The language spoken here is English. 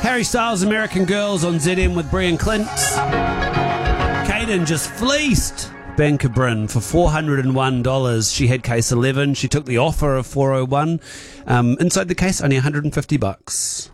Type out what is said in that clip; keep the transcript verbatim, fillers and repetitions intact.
Harry Styles, American Girls on Z M with Brie and Clint. Caden just fleeced Banker Bryn for four hundred one dollars. She had case eleven. She took the offer of four oh one. Um, inside the case, only one hundred fifty bucks.